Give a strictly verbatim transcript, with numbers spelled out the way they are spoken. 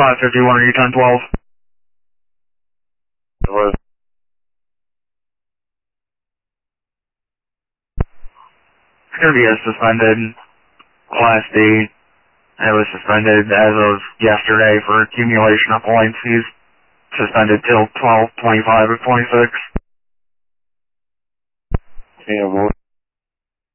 five fifty-one, are you ten twelve? It was. It's going to be a suspended Class D. It was suspended as of yesterday for accumulation of points. He's suspended till twelve twenty-five of twenty-six. Yeah, well.